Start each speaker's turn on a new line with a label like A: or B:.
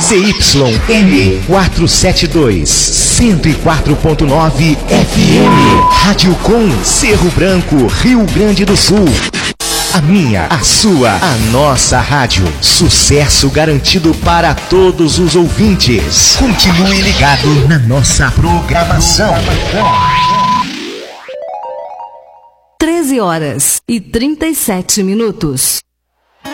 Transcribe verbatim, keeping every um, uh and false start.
A: C Y M quatrocentos e setenta e dois, cento e quatro ponto nove F M. Rádio Com, Cerro Branco, Rio Grande do Sul. A minha, a sua, a nossa rádio. Sucesso garantido para todos os ouvintes. Continue ligado na nossa programação.
B: treze horas e trinta e sete minutos.